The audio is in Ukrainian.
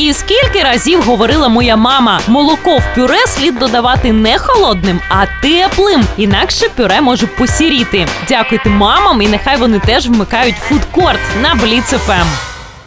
І скільки разів говорила моя мама, молоко в пюре слід додавати не холодним, а теплим, інакше пюре може посіріти. Дякуйте мамам, і нехай вони теж вмикають фудкорт на Бліц ФМ.